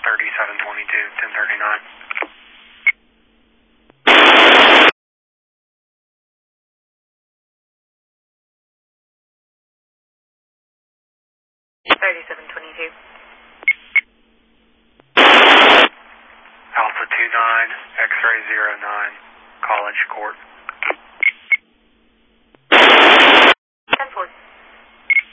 3722, 1039. Alpha 29, X-ray 09, College Court.